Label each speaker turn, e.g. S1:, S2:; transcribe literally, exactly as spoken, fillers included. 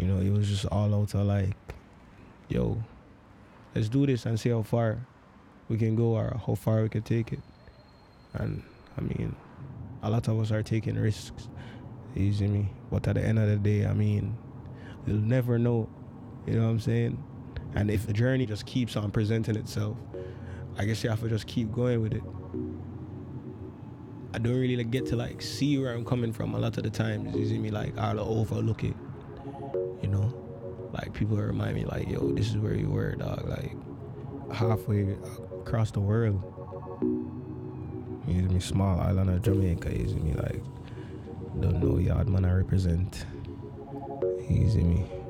S1: You know, it was just all out to like, yo, let's do this and see how far we can go or how far we can take it. And I mean, a lot of us are taking risks. You see me? But at the end of the day, I mean, you'll never know. You know what I'm saying? And if the journey just keeps on presenting itself, I guess you have to just keep going with it. I don't really like, get to like see where I'm coming from a lot of the times. You see me? Like I'll overlook it. You know? Like people remind me like, yo, this is where you were, dog. Like halfway across the world. You see me? Small island of Jamaica. You see me? Like don't know yard man I represent. You see me?